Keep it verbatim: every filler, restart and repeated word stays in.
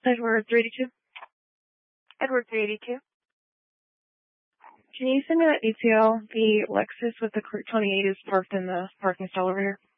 Edward three eighty-two. Edward three eighty-two. Can you send me that detail? The Lexus with the Crew twenty-eight is parked in the parking stall over here.